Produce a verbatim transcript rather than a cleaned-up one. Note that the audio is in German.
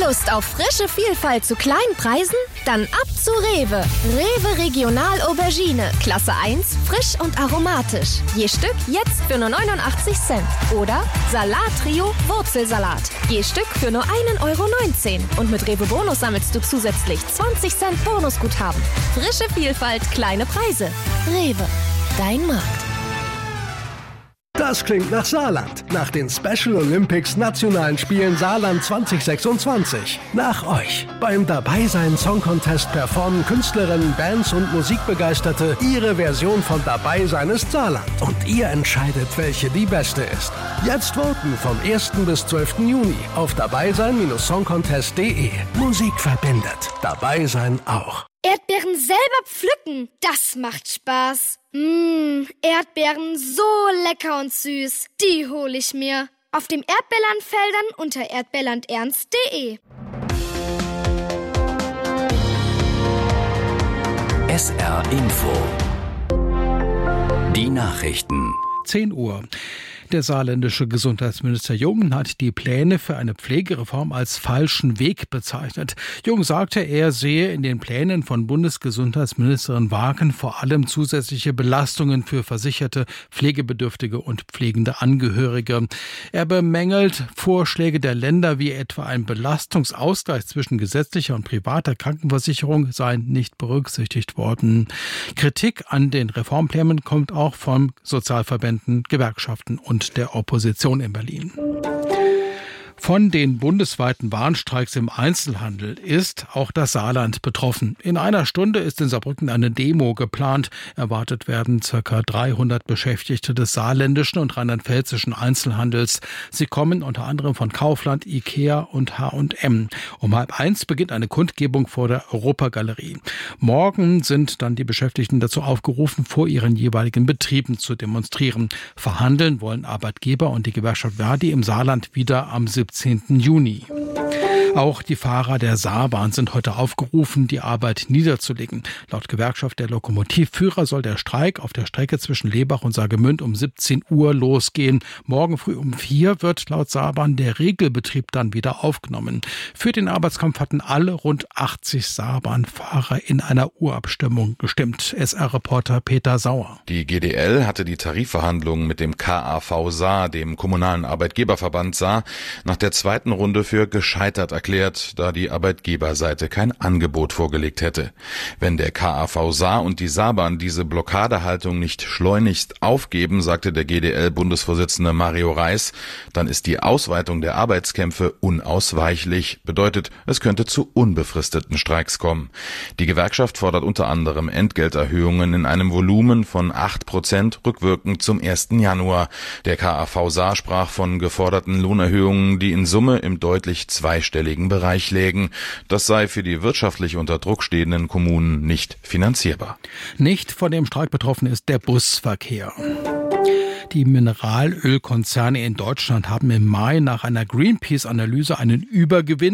Lust auf frische Vielfalt zu kleinen Preisen? Dann ab zu Rewe. Rewe Regional Aubergine, Klasse eins, frisch und aromatisch. Je Stück jetzt für nur neunundachtzig Cent. Oder Salat Trio Wurzelsalat. Je Stück für nur ein Euro neunzehn. Und mit Rewe Bonus sammelst du zusätzlich zwanzig Cent Bonusguthaben. Frische Vielfalt, kleine Preise. Rewe, dein Markt. Das klingt nach Saarland. Nach den Special Olympics Nationalen Spielen Saarland zwanzig sechsundzwanzig. Nach euch. Beim Dabeisein Song Contest performen Künstlerinnen, Bands und Musikbegeisterte ihre Version von Dabeisein ist Saarland. Und ihr entscheidet, welche die beste ist. Jetzt voten vom ersten bis zwölften Juni auf dabeisein Bindestrich songcontest punkt de. Musik verbindet. Dabeisein auch. Erdbeeren selber pflücken, das macht Spaß. Mmh, Erdbeeren so lecker und süß, die hole ich mir. Auf dem Erdbeerlandfeldern unter erdbeerlandernst punkt de. S R Info. Die Nachrichten. zehn Uhr. Der saarländische Gesundheitsminister Jung hat die Pläne für eine Pflegereform als falschen Weg bezeichnet. Jung sagte, er sehe in den Plänen von Bundesgesundheitsministerin Wagen vor allem zusätzliche Belastungen für versicherte, pflegebedürftige und pflegende Angehörige. Er bemängelt Vorschläge der Länder wie etwa ein Belastungsausgleich zwischen gesetzlicher und privater Krankenversicherung seien nicht berücksichtigt worden. Kritik an den Reformplänen kommt auch von Sozialverbänden, Gewerkschaften und und der Opposition in Berlin. Von den bundesweiten Warnstreiks im Einzelhandel ist auch das Saarland betroffen. In einer Stunde ist in Saarbrücken eine Demo geplant. Erwartet werden ca. dreihundert Beschäftigte des saarländischen und rheinland-pfälzischen Einzelhandels. Sie kommen unter anderem von Kaufland, Ikea und H und M. Um halb eins beginnt eine Kundgebung vor der Europagalerie. Morgen sind dann die Beschäftigten dazu aufgerufen, vor ihren jeweiligen Betrieben zu demonstrieren. Verhandeln wollen Arbeitgeber und die Gewerkschaft Verdi im Saarland wieder am siebzehnten Juni. Auch die Fahrer der Saarbahn sind heute aufgerufen, die Arbeit niederzulegen. Laut Gewerkschaft der Lokomotivführer soll der Streik auf der Strecke zwischen Lebach und Saargemünd um siebzehn Uhr losgehen. Morgen früh um vier wird laut Saarbahn der Regelbetrieb dann wieder aufgenommen. Für den Arbeitskampf hatten alle rund achtzig Saarbahnfahrer in einer Urabstimmung gestimmt. S R-Reporter Peter Sauer. Die G D L hatte die Tarifverhandlungen mit dem K A V Saar, dem kommunalen Arbeitgeberverband Saar, nach der zweiten Runde für gescheitert erklärt. erklärt, da die Arbeitgeberseite kein Angebot vorgelegt hätte. Wenn der K A V Saar und die Saarbahn diese Blockadehaltung nicht schleunigst aufgeben, sagte der G D L-Bundesvorsitzende Mario Reis, dann ist die Ausweitung der Arbeitskämpfe unausweichlich. Bedeutet, es könnte zu unbefristeten Streiks kommen. Die Gewerkschaft fordert unter anderem Entgelterhöhungen in einem Volumen von acht Prozent rückwirkend zum ersten Januar. Der K A V Saar sprach von geforderten Lohnerhöhungen, die in Summe im deutlich zweistelligen Bereich lägen. Das sei für die wirtschaftlich unter Druck stehenden Kommunen nicht finanzierbar. Nicht von dem Streik betroffen ist der Busverkehr. Die Mineralölkonzerne in Deutschland haben im Mai nach einer Greenpeace-Analyse einen Übergewinn